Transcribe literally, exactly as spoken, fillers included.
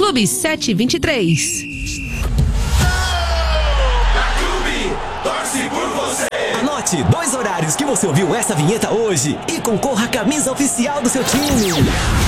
Clube sete vinte e três. Anote dois horários que você ouviu essa vinheta hoje e concorra à camisa oficial do seu time.